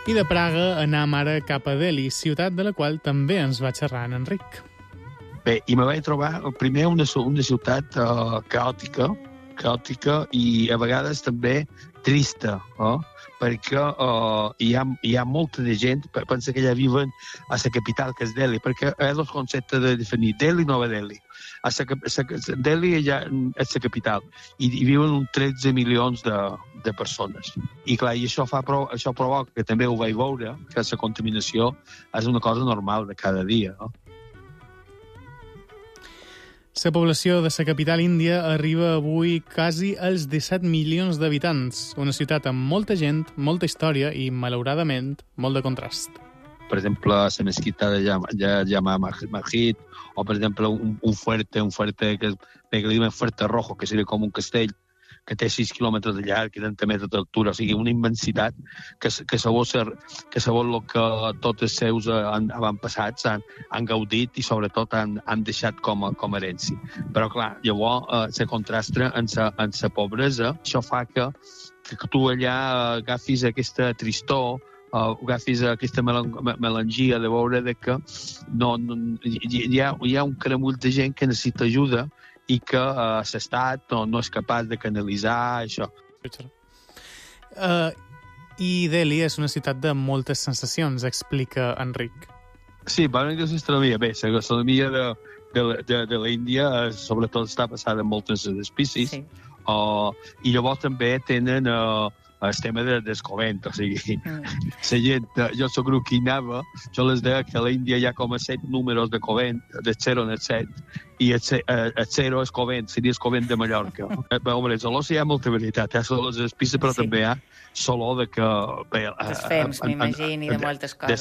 I de Praga anem ara cap a Delhi, ciutat de la qual també ens va xerrar en Enric. Bé, i me vaig trobar primer una ciutat caòtica i a vegades també trista, perquè hi ha molta de gent, pensa que ja viuen a la capital, que és Delhi, perquè hi ha dos conceptes de definir, Delhi i Nova Delhi. Delhi ja és la capital i viuen uns 13 milions de persones. I clar, i això provoca, que també ho vaig veure, que la contaminació és una cosa normal de cada dia, La població de la capital índia arriba avui quasi als 17 milions d'habitants, una ciutat amb molta gent, molta història i, malauradament, molt de contrast. Per exemple, la mesquita de Jama Masjid, o per exemple un fuerte que li diuen Fuerte Rojo, que seria com un castell, que té 6 quilòmetres de llarg i 30 metres d'altura, o sigui, una immensitat que segons el que tots els seus avantpassats han gaudit i sobretot han deixat com a herència. Però clar, llavors se contrasta en la pobresa, això fa que tu allà agafis aquesta tristor, agafis aquesta melangia de veure que hi ha un caramull de gent que necessita ajuda i que l'Estat no és capaç de canalitzar això. I Delhi és una ciutat de moltes sensacions, explica Enric. Sí, parlant de gastronomia, bé, la gastronomia de l'Índia sobretot està basada en moltes espècies, sí. I llavors també tenen el tema del covent, o sigui, la gent, jo soc grup que hi anava, jo les deia que a l'Índia hi ha com a 7 números de covent, del 0 en el 7, i el 0 és covent, seria el covent de Mallorca. Home, els olors hi ha molta veritat, hi ha olors d'espissa, però també hi ha olor de que... Desfems, m'imagini, de moltes coses.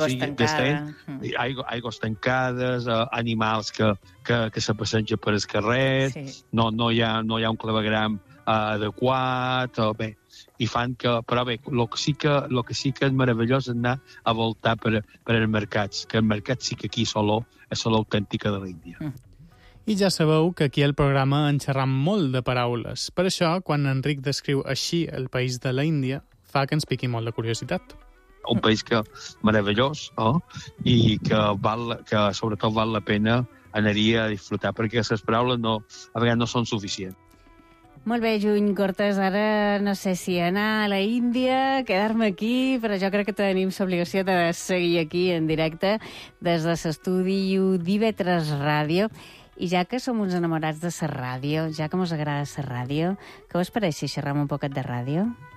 Aigües tancades, animals que se passegen per el carrer, no hi ha un clavegram adequat, bé, i fan que... Però bé, el que sí que és meravellós és anar a voltar per els mercats, que el mercat sí que aquí és l'olor autèntica de l'Índia. I ja sabeu que aquí al programa en xerram molt de paraules. Per això, quan Enric descriu així el país de l'Índia, fa que ens piqui molt la curiositat. Un país que meravellós, i que sobretot val la pena anar-hi a disfrutar, perquè les paraules a vegades no són suficients. Molt bé, Juny Cortés, ara no sé si anar a la Índia, quedar-me aquí, però jo crec que tenim l'obligació de seguir aquí en directe des de l'estudi d'IV3 Ràdio. I ja que som uns enamorats de la ràdio, ja que mos agrada la ràdio, què us pareix si xerram un poquet de ràdio?